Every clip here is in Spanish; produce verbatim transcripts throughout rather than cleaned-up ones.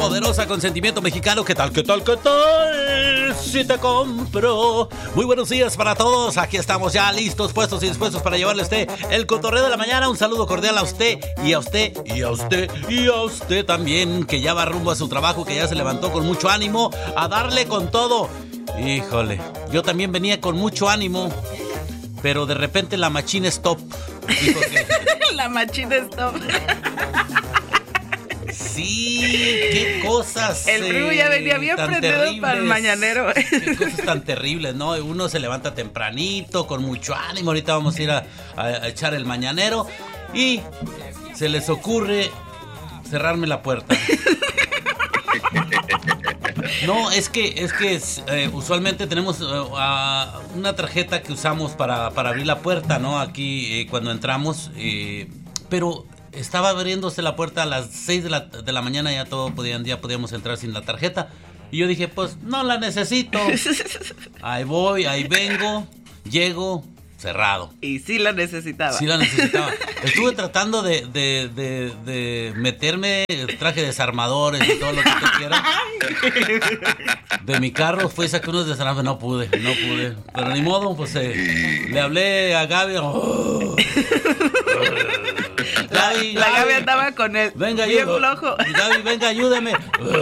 Poderosa con sentimiento mexicano, ¿qué tal, qué tal, qué tal? Si te compro. Muy buenos días para todos, aquí estamos ya listos, puestos y dispuestos para llevarle a usted el cotorreo de la mañana. Un saludo cordial a usted y a usted y a usted y a usted también, que ya va rumbo a su trabajo, que ya se levantó con mucho ánimo a darle con todo. Híjole, yo también venía con mucho ánimo, pero de repente la machine stop. Dijo que... La machine stop. Sí, qué cosas. El primo ya venía bien prendido para el mañanero. Qué cosas tan terribles, ¿no? Uno se levanta tempranito, con mucho ánimo. Ahorita vamos a ir a, a, a echar el mañanero. Y se les ocurre cerrarme la puerta. No, es que, es que eh, usualmente tenemos uh, una tarjeta que usamos para, para abrir la puerta, ¿no? Aquí eh, cuando entramos, eh, pero estaba abriéndose la puerta a las seis de la, de la mañana, ya todo podían, ya podíamos entrar sin la tarjeta. Y yo dije, pues no la necesito. Ahí voy, ahí vengo, llego, cerrado. Y sí la necesitaba. Sí la necesitaba. Estuve tratando de, de, de, de meterme traje desarmadores y todo lo que tú quieras. De mi carro fui, saqué unos desarmadores. No pude, no pude. Pero ni modo, pues eh, le hablé a Gaby. Oh. Gaby, la Gaby, Gaby andaba con él. Venga, bien ayúdame. flojo. Gaby, venga, ayúdame.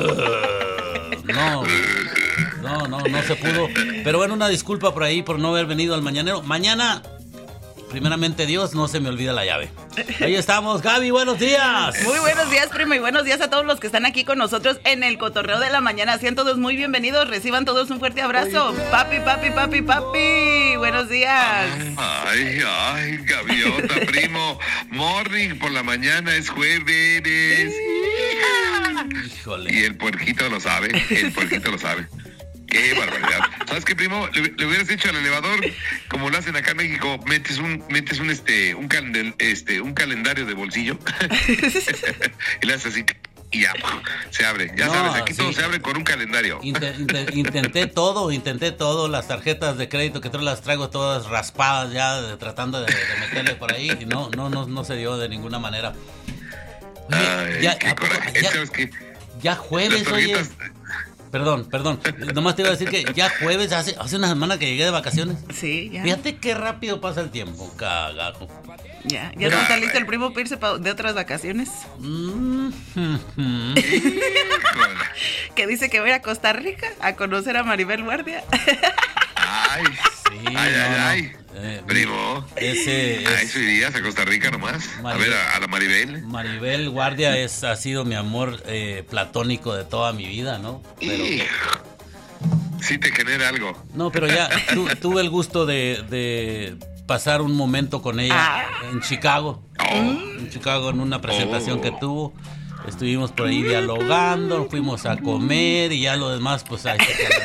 No, no, no, no se pudo. Pero bueno, una disculpa por ahí por no haber venido al mañanero. Mañana, primeramente Dios, no se me olvida la llave. Ahí estamos, Gaby, buenos días. Muy buenos días, primo, y buenos días a todos los que están aquí con nosotros en el cotorreo de la mañana. Sean todos muy bienvenidos, reciban todos un fuerte abrazo. Papi, papi, papi, papi, buenos días. Ay, ay, gaviota, primo. Morning por la mañana es jueves. Híjole. Y el puerquito lo sabe, el puerquito lo sabe. Qué barbaridad. ¿Sabes qué, primo? Le, le hubieras dicho al elevador, como lo hacen acá en México, metes un, metes un este, un calendar, este, un calendario de bolsillo y le haces así y ya se abre. Ya no, sabes, aquí sí. Todo se abre con un calendario. Inter, inter, intenté todo, intenté todo, las tarjetas de crédito que las traigo todas raspadas ya, de, tratando de, de meterle por ahí y no, no, no, no se dio de ninguna manera. Oye, Ay, ya, qué coraje. Ya, ¿Sabes qué? Ya jueves, oye. Perdón, perdón. Nomás te iba a decir que ya jueves, hace, hace una semana que llegué de vacaciones. Sí, ya. Fíjate qué rápido pasa el tiempo, cagajo. Ya, ¿ya no está listo el primo para irse de otras vacaciones? Mm-hmm. Que dice que va a ir a Costa Rica a conocer a Maribel Guardia. Ay, sí, ay, no, ay, no. ay. Eh, primo, ese es, a eso irías a Costa Rica nomás. Maribel, a ver a, a la Maribel. Maribel Guardia es, ha sido mi amor eh, platónico de toda mi vida, ¿no? Pero, sí te genera algo. No, pero ya tu, tuve el gusto de, de pasar un momento con ella ah. en Chicago. Oh. En Chicago, en una presentación oh. que tuvo. Estuvimos por ahí dialogando, fuimos a comer y ya lo demás, pues ahí se quedó.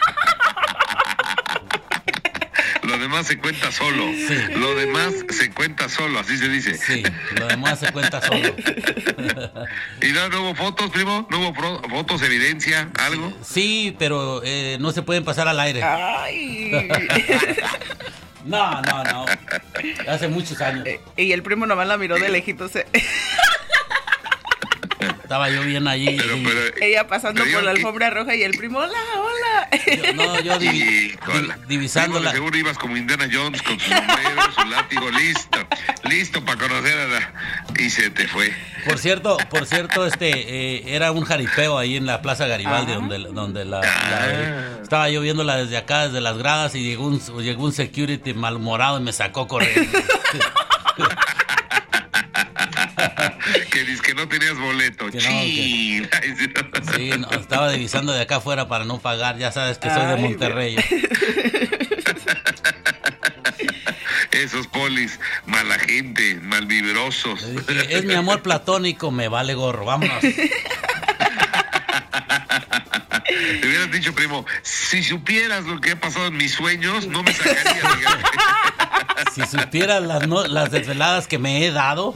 Lo demás se cuenta solo. Sí. Lo demás se cuenta solo, así se dice. Sí, lo demás se cuenta solo. ¿Y no, no hubo fotos, primo? ¿No hubo pro- fotos, evidencia, algo? Sí, pero eh, no se pueden pasar al aire. Ay. No, no, no. Hace muchos años. Y el primo nomás la miró de lejitos. ¿eh? Estaba yo bien allí. Pero, pero, ella pasando por la alfombra roja y el primo, hola, hola. Yo, no, yo divi, di, divisándola. Seguro ibas como Indiana Jones con su sombrero, su látigo, listo, listo para conocer a la... Y se te fue. Por cierto, por cierto, este, eh, era un jaripeo ahí en la Plaza Garibaldi, uh-huh. donde, donde la, ah. la eh, estaba yo viéndola desde acá, desde las gradas, y llegó un, llegó un security malhumorado y me sacó corriendo. Que dices que no tenías boleto. Que no, que, sí, no, estaba divisando de acá afuera para no pagar. Ya sabes que soy Ay, de Monterrey. Esos polis, mala gente, malvibrosos. Dije, es mi amor platónico, me vale gorro, vámonos. Te hubieras dicho, primo, si supieras lo que ha pasado en mis sueños, no me sacarías. Si supieras las, no, las desveladas que me he dado.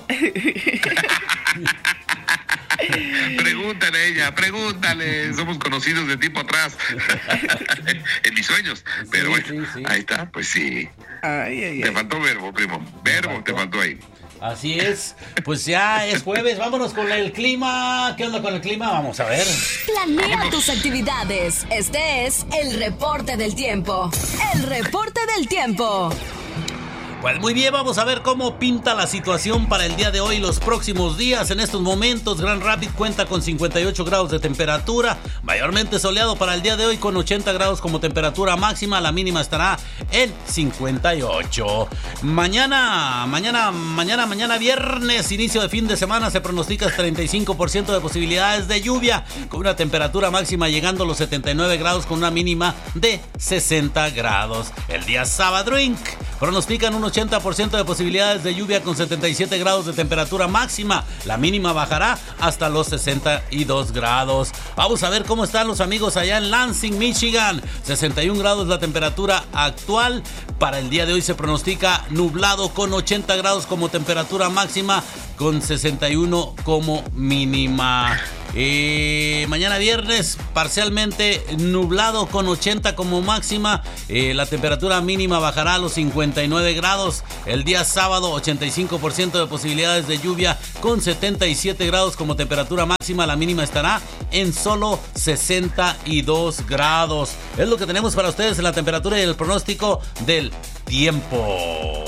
Pregúntale a ella, pregúntale. Somos conocidos de tiempo atrás. En mis sueños. Pero sí, bueno, sí, sí. Ahí está, pues sí. Ay, ay, te ay. faltó verbo, primo. Verbo te faltó ahí. Así es, pues ya es jueves, vámonos con el clima. ¿Qué onda con el clima? Vamos a ver. Planea tus actividades. Este es el reporte del tiempo. El reporte del tiempo. Pues muy bien, vamos a ver cómo pinta la situación para el día de hoy y los próximos días. En estos momentos, Grand Rapids cuenta con cincuenta y ocho grados de temperatura, mayormente soleado para el día de hoy con ochenta grados como temperatura máxima. La mínima estará en cincuenta y ocho. Mañana, mañana, mañana, mañana viernes, inicio de fin de semana, se pronostica treinta y cinco por ciento de posibilidades de lluvia, con una temperatura máxima llegando a los setenta y nueve grados con una mínima de sesenta grados. El día sábado, drink, pronostican un ochenta por ciento de posibilidades de lluvia con setenta y siete grados de temperatura máxima. La mínima bajará hasta los sesenta y dos grados. Vamos a ver cómo están los amigos allá en Lansing, Michigan. sesenta y un grados la temperatura actual. Para el día de hoy se pronostica nublado con ochenta grados como temperatura máxima, con sesenta y uno como mínima. Eh, mañana viernes parcialmente nublado con ochenta como máxima. Eh, la temperatura mínima bajará a los cincuenta y nueve grados. El día sábado ochenta y cinco por ciento de posibilidades de lluvia con setenta y siete grados como temperatura máxima. La mínima estará en solo sesenta y dos grados. Es lo que tenemos para ustedes en la temperatura y el pronóstico del tiempo.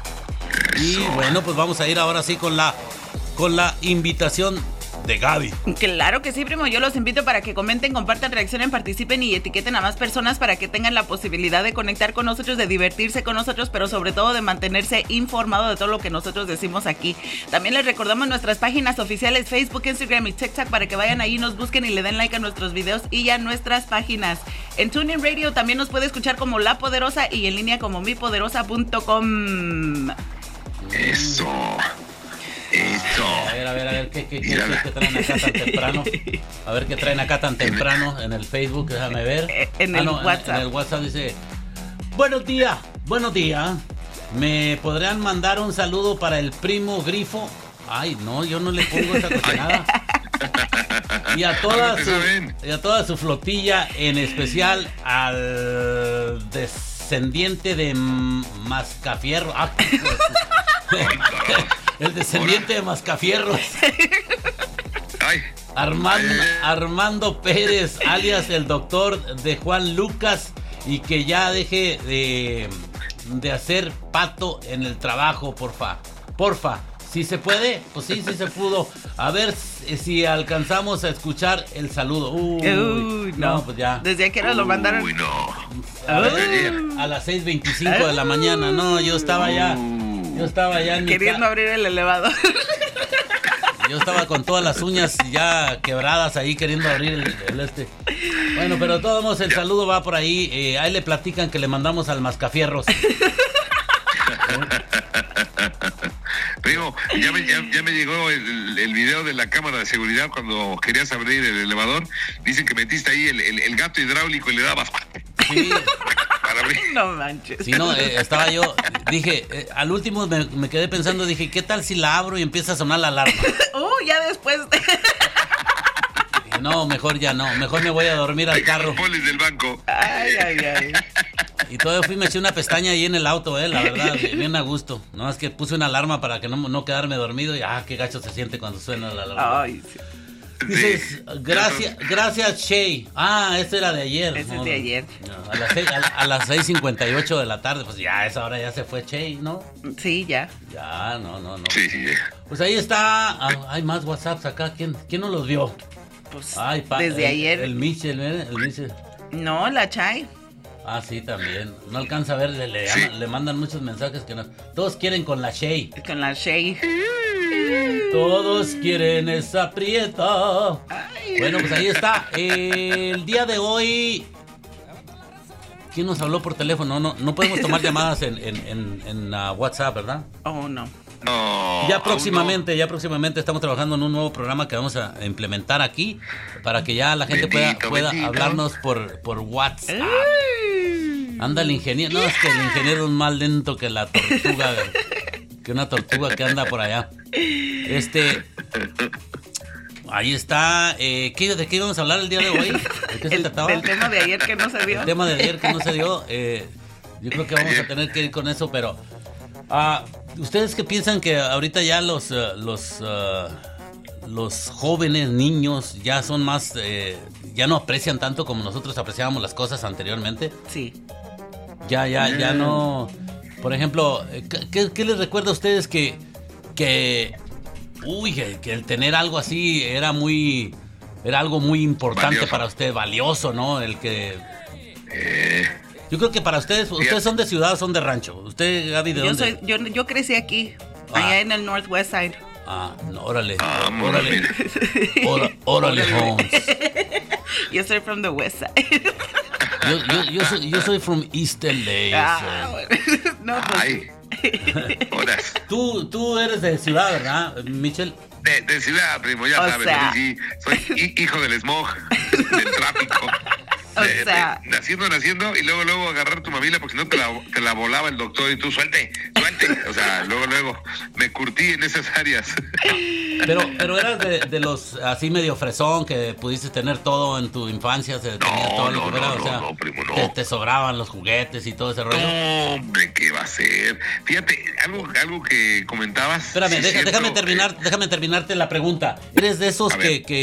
Y bueno, pues vamos a ir ahora sí con la con la invitación de Gaby. Claro que sí, primo. Yo los invito para que comenten, compartan, reaccionen, participen y etiqueten a más personas para que tengan la posibilidad de conectar con nosotros, de divertirse con nosotros, pero sobre todo de mantenerse informado de todo lo que nosotros decimos aquí. También les recordamos nuestras páginas oficiales Facebook, Instagram y TikTok para que vayan ahí, nos busquen y le den like a nuestros videos y a nuestras páginas. En TuneIn Radio también nos puede escuchar como La Poderosa y en línea como mi poderosa punto com. Eso. Eso. A ver, a ver, a ver, ¿qué, qué, qué, qué, qué traen acá tan temprano? A ver, ¿qué traen acá tan temprano en el Facebook? Déjame ver. En el ah, no, WhatsApp. En, en el WhatsApp dice: buenos días, buenos días. ¿Me podrían mandar un saludo para el primo Grifo? Ay, no, yo no le pongo esa cochinada. Y a toda su, y a toda su flotilla, en especial al descendiente de Mascafierro. Ah, el descendiente de Mascafierros. Armando, Armando Pérez, alias el doctor de Juan Lucas, y que ya deje de, de hacer pato en el trabajo, porfa. Porfa. Si se puede, pues sí, sí se pudo. A ver si alcanzamos a escuchar el saludo. Uy, Uy no. no, pues ya. Desde aquí ahora lo mandaron. Uy, no. A, ver, a las seis veinticinco de la mañana. No, yo estaba ya. Yo estaba ya en queriendo mi ca- abrir el elevador. Yo estaba con todas las uñas ya quebradas ahí queriendo abrir el, el este. Bueno, pero de todos modos el saludo va por ahí. Eh, ahí le platican que le mandamos al Mascafierros. Primo, ya me, ya, ya me llegó el, el video de la cámara de seguridad cuando querías abrir el elevador. Dicen que metiste ahí el, el, el gato hidráulico y le dabas. Sí. Para abrir. No manches. Sí, no, eh, estaba yo, dije, eh, al último me, me quedé pensando, dije, ¿qué tal si la abro y empieza a sonar la alarma? Uh, ya después de... Dije, no, mejor ya no, mejor me voy a dormir al carro. Polis del banco. Ay, ay, ay. Y todavía fui, me eché una pestaña ahí en el auto, eh, la verdad, bien a gusto. No, es que puse una alarma para que no, no quedarme dormido y, ah, qué gacho se siente cuando suena la alarma. Ay, sí. Dices, gracias, gracias, Shay. Ah, este era de ayer. Ese no, es de ayer. No, a las seis, a, a las seis cincuenta y ocho de la tarde, pues ya a esa hora ya se fue Shay, ¿no? Sí, ya. Ya, no, no, no. Sí, sí. Pues ahí está. Ah, hay más WhatsApps acá. ¿Quién, quién no los vio? Pues Ay, pa, desde el, ayer. El Michel, ¿eh? El Michel. No, la Chay. Ah, sí, también. No alcanza a ver, le, le, Sí. llaman- le mandan muchos mensajes que no. Todos quieren con la Shay. Con la Shay. Todos quieren esa prieta. Bueno, pues ahí está. Eh, el día de hoy. ¿Quién nos habló por teléfono? No, no podemos tomar llamadas en, en, en, en uh, WhatsApp, ¿verdad? Oh, no. No, Ya aún próximamente, ya próximamente estamos trabajando en un nuevo programa que vamos a implementar aquí para que ya la gente Bendito, pueda, pueda bendito. hablarnos por, por WhatsApp. Anda el ingeniero. No, es que el ingeniero es más lento que la tortuga, que una tortuga que anda por allá. Este. Ahí está. Eh, ¿qué, ¿De qué íbamos a hablar el día de hoy? ¿De qué se El, trataba? del tema de ayer que no se dio. El tema de ayer que no se dio. Eh, yo creo que vamos a tener que ir con eso, pero. Ah, ¿Ustedes qué piensan que ahorita ya los uh, los uh, los jóvenes, niños, ya son más, eh, ya no aprecian tanto como nosotros apreciábamos las cosas anteriormente? Sí. Ya, ya, ya no... Por ejemplo, ¿qué, qué les recuerda a ustedes que... que uy, que, que el tener algo así era muy... Era algo muy importante valioso para usted, valioso, ¿no? El que... Eh, Yo creo que para ustedes, ¿ustedes son de ciudad o son de rancho? ¿Usted, Gaby, de Yo, dónde? soy, yo, yo crecí aquí, Ah. allá en el Northwest Side. Ah, no, órale. Ah, órale. mira. Órale, órale, Holmes. Yo soy from the West Side. Yo, yo, yo, soy, yo soy from East L A. Ah, so. bueno. No, pues, ay. Horas. Tú, tú eres de ciudad, ¿verdad, Michelle? De, de ciudad, primo, ya O sabes. sea. Sí, soy hi- hijo del smog, del tráfico. O De- de- sea. naciendo, naciendo, y luego, luego agarrar tu mamila porque si no te la, te la volaba el doctor y tú suelte, suelte. O sea, luego, luego me curtí en esas áreas. Pero, pero eras de, de los así medio fresón que pudiste tener todo en tu infancia, se tenía todo lo no, que fuera, no, o sea, no, no, primo, no. Te, te sobraban los juguetes y todo ese rollo. No, hombre, ¿qué va a ser? Fíjate, algo, algo que comentabas. Espérame, sí, deja- cierto, déjame eh, terminar, déjame terminarte la pregunta. ¿Eres de esos A ver. que, que